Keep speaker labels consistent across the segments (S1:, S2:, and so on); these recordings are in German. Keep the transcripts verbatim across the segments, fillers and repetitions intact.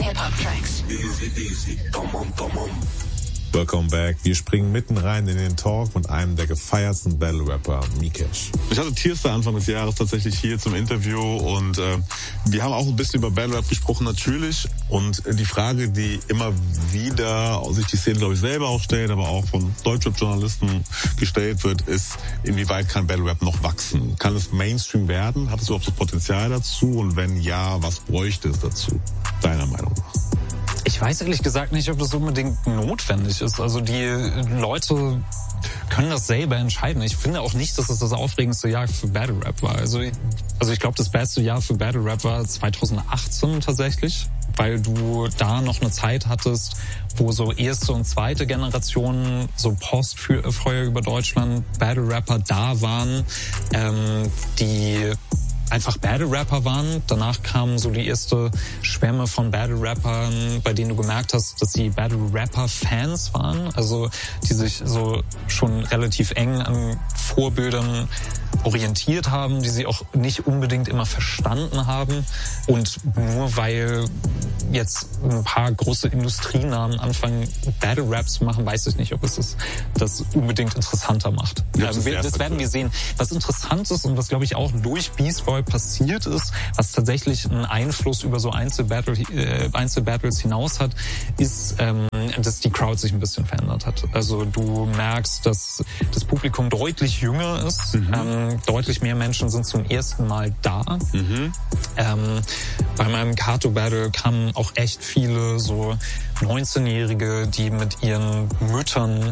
S1: Hip-Hop-Tracks.
S2: Easy, easy. Come on, come on.
S3: Welcome back. Wir springen mitten rein in den Talk mit einem der gefeiertsten Battle-Rapper, Mikesh.
S4: Ich hatte Tierstar Anfang des Jahres tatsächlich hier zum Interview und äh, wir haben auch ein bisschen über Battle-Rap gesprochen natürlich und die Frage, die immer wieder sich die Szene, glaube ich, selber auch stellt, aber auch von Deutschrap-Journalisten gestellt wird, ist, inwieweit kann Battle-Rap noch wachsen? Kann es Mainstream werden? Hat es überhaupt das Potenzial dazu? Und wenn ja, was bräuchte es dazu, deiner Meinung nach?
S5: Ich weiß ehrlich gesagt nicht, ob das unbedingt notwendig ist. Also die Leute können das selber entscheiden. Ich finde auch nicht, dass es das aufregendste Jahr für Battle Rap war. Also, also ich glaube, das beste Jahr für Battle Rap war zwanzig achtzehn tatsächlich, weil du da noch eine Zeit hattest, wo so erste und zweite Generation so Postfeuer über Deutschland Battle Rapper da waren, ähm, die einfach Battle-Rapper waren. Danach kamen so die erste Schwärme von Battle-Rappern, bei denen du gemerkt hast, dass sie Battle-Rapper-Fans waren. Also die sich so schon relativ eng an Vorbildern orientiert haben, die sie auch nicht unbedingt immer verstanden haben. Und nur weil jetzt ein paar große Industrienamen anfangen, Battle-Rap zu machen, weiß ich nicht, ob es das, das unbedingt interessanter macht. Ja, das, wir, das werden wir sehen. Was interessant ist und was, glaube ich, auch durch Beast Boy passiert ist, was tatsächlich einen Einfluss über so Einzelbattle, äh, Einzelbattles hinaus hat, ist, ähm, dass die Crowd sich ein bisschen verändert hat. Also du merkst, dass das Publikum deutlich jünger ist, mhm. ähm, deutlich mehr Menschen sind zum ersten Mal da. Mhm. Ähm, bei meinem Kato-Battle kamen auch echt viele so neunzehnjährige, die mit ihren Müttern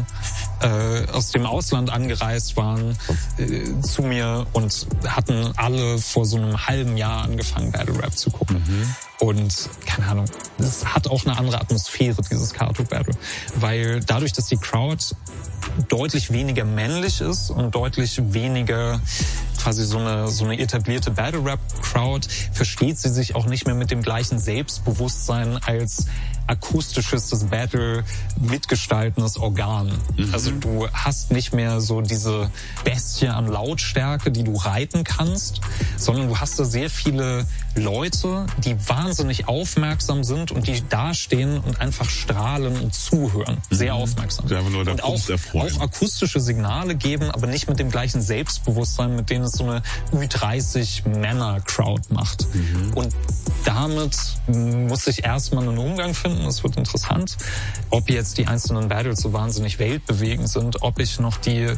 S5: äh, aus dem Ausland angereist waren, äh, zu mir und hatten alle vor so einem halben Jahr angefangen, Battle Rap zu gucken. Mhm. Und, keine Ahnung, es hat auch eine andere Atmosphäre, dieses Kato-Battle. Weil dadurch, dass die Crowd deutlich weniger männlich ist und deutlich weniger quasi so eine, so eine etablierte Battle-Rap-Crowd, versteht sie sich auch nicht mehr mit dem gleichen Selbstbewusstsein als akustisches, das Battle mitgestaltendes Organ. Mhm. Also du hast nicht mehr so diese Bestie an Lautstärke, die du reiten kannst, sondern du hast da sehr viele Leute, die wahnsinnig aufmerksam sind und die dastehen und einfach strahlen und zuhören. Sehr mhm. aufmerksam.
S4: Ja, nur
S5: und auch, auch akustische Signale geben, aber nicht mit dem gleichen Selbstbewusstsein, mit dem es so eine Ü dreißig Männer-Crowd macht. Mhm. Und damit muss ich erstmal einen Umgang finden. Es wird interessant, ob jetzt die einzelnen Battles so wahnsinnig weltbewegend sind, ob ich noch die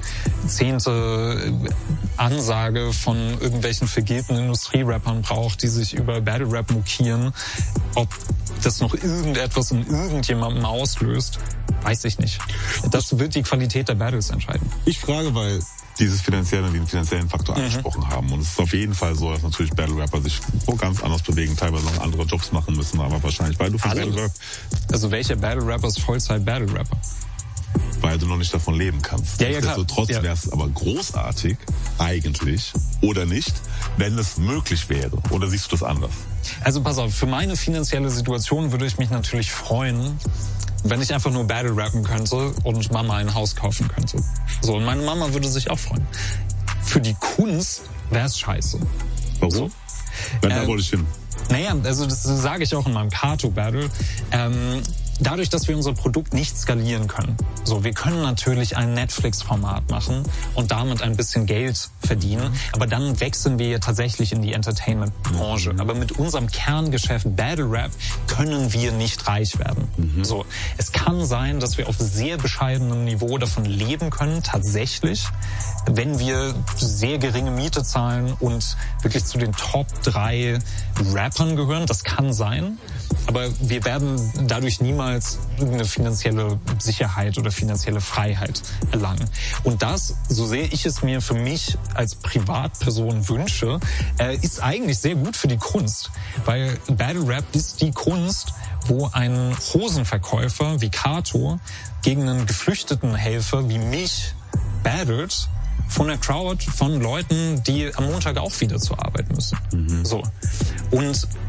S5: zehnte Ansage von irgendwelchen vergilbten Industrierappern brauche, die sich über Battle Rap mokieren, ob das noch irgendetwas in irgendjemandem auslöst, weiß ich nicht. Das wird die Qualität der Battles entscheiden.
S4: Ich frage, weil dieses finanzielle, den finanziellen Faktor mhm. angesprochen haben. Und es ist auf jeden Fall so, dass natürlich Battle-Rapper sich wo ganz anders bewegen, teilweise noch andere Jobs machen müssen, aber wahrscheinlich, weil du von Battle-Rap...
S5: Also welcher Battle-Rapper ist Vollzeit-Battle-Rapper?
S4: Weil du noch nicht davon leben kannst.
S5: Ja, ja, klar.
S4: Trotz ja. wäre es aber großartig, eigentlich, oder nicht, wenn es möglich wäre. Oder siehst du das anders?
S5: Also pass auf, für meine finanzielle Situation würde ich mich natürlich freuen, wenn ich einfach nur Battle rappen könnte und Mama ein Haus kaufen könnte. So, und meine Mama würde sich auch freuen. Für die Kunst wäre es scheiße.
S4: Warum? So. Wenn, da ähm, wollte ich hin.
S5: Naja, also das sage ich auch in meinem Kato-Battle. Ähm, dadurch, dass wir unser Produkt nicht skalieren können. So, wir können natürlich ein Netflix-Format machen und damit ein bisschen Geld verdienen, aber dann wechseln wir tatsächlich in die Entertainment-Branche. Aber mit unserem Kerngeschäft Battle Rap können wir nicht reich werden. Mhm. So, es kann sein, dass wir auf sehr bescheidenem Niveau davon leben können, tatsächlich, wenn wir sehr geringe Miete zahlen und wirklich zu den Top drei Rappern gehören. Das kann sein, aber wir werden dadurch niemals eine finanzielle Sicherheit oder finanzielle Freiheit erlangen. Und das, so sehe ich es mir für mich als Privatperson wünsche, äh, ist eigentlich sehr gut für die Kunst. Weil Battle Rap ist die Kunst, wo ein Hosenverkäufer wie Kato gegen einen geflüchteten Helfer wie mich battelt, von der Crowd, von Leuten, die am Montag auch wieder zur Arbeit müssen. Mhm. So. Und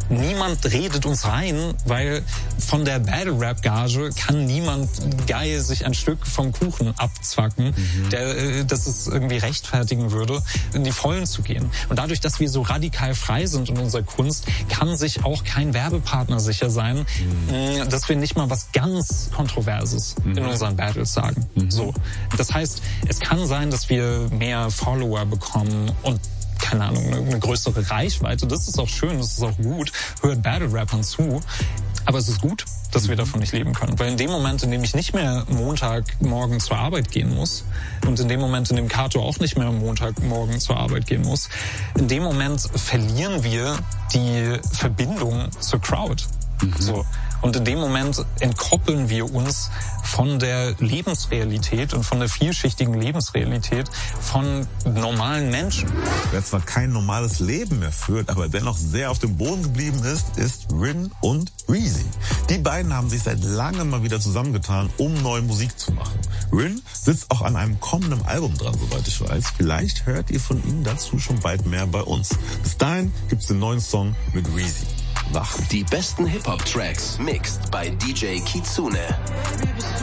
S5: niemand redet uns rein, weil von der Battle-Rap-Gage kann niemand geil sich ein Stück vom Kuchen abzwacken, mhm. der, dass es irgendwie rechtfertigen würde, in die Vollen zu gehen. Und dadurch, dass wir so radikal frei sind in unserer Kunst, kann sich auch kein Werbepartner sicher sein, mhm. dass wir nicht mal was ganz Kontroverses mhm. in unseren Battles sagen. Mhm. So. Das heißt, es kann sein, dass wir mehr Follower bekommen und keine Ahnung, eine größere Reichweite. Das ist auch schön, das ist auch gut. Hört Battle-Rappern zu. Aber es ist gut, dass wir davon nicht leben können. Weil in dem Moment, in dem ich nicht mehr Montagmorgen zur Arbeit gehen muss und in dem Moment, in dem Kato auch nicht mehr Montagmorgen zur Arbeit gehen muss, in dem Moment verlieren wir die Verbindung zur Crowd. Mhm. So. Und in dem Moment entkoppeln wir uns von der Lebensrealität und von der vielschichtigen Lebensrealität von normalen Menschen.
S1: Wer zwar kein normales Leben mehr führt, aber dennoch sehr auf dem Boden geblieben ist, ist Rin und Reezy. Die beiden haben sich seit langem mal wieder zusammengetan, um neue Musik zu machen. Rin sitzt auch an einem kommenden Album dran, soweit ich weiß. Vielleicht hört ihr von ihm dazu schon bald mehr bei uns. Bis dahin gibt's den neuen Song mit Reezy. Wach.
S2: Die besten Hip-Hop-Tracks mixed bei D J Kitsune.